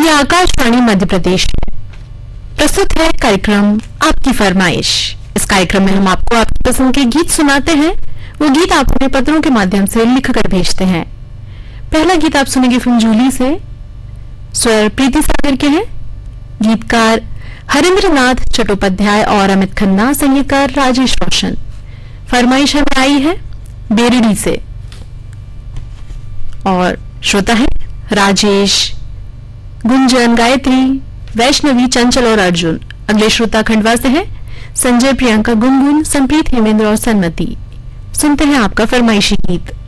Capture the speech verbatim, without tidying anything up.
आकाशवाणी मध्य प्रदेश प्रस्तुत है कार्यक्रम आपकी फरमाइश। इस कार्यक्रम में हम आपको आपकी पसंद के गीत सुनाते हैं। वो गीत आप अपने पत्रों के माध्यम से लिखकर भेजते हैं। पहला गीत आप सुनेंगे फिल्म जूली से। स्वर प्रीति सागर के हैं। गीतकार हरेंद्र नाथ चट्टोपाध्याय और अमित खन्ना, संगीतकार राजेश रोशन। फरमाइश हमें आई है बेरडी से और श्रोता है राजेश, गुंजन, गायत्री, वैष्णवी, चंचल और अर्जुन। अगले श्रोता खंडवा से है संजय, प्रियंका, गुनगुन, संप्रीत, हेमेंद्र और सन्मति। सुनते हैं आपका फरमाइशी गीत।